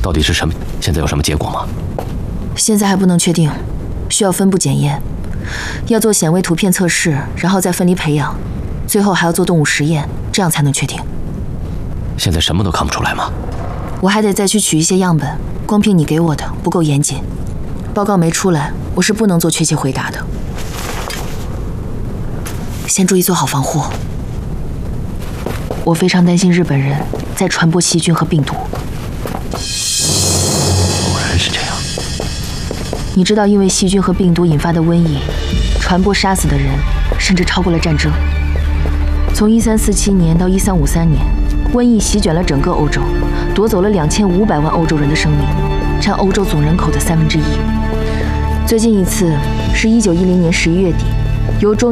到底是什么？现在有什么结果吗？ 现在还不能确定，需要分部检验，要做显微图片测试，然后再分离培养，最后还要做动物实验，这样才能确定。 现在什么都看不出来吗？ 我还得再去取一些样本，光凭你给我的不够严谨。报告没出来，我是不能做确切回答的。先注意做好防护。我非常担心日本人在传播细菌和病毒。 果然是这样。 你知道，因为细菌和病毒引发的瘟疫，传播杀死的人甚至超过了战争。从1347年到1353年，瘟疫席卷了整个欧洲，夺走了2500万欧洲人的生命，占欧洲总人口的1/3。最近一次是1910年11月底，由中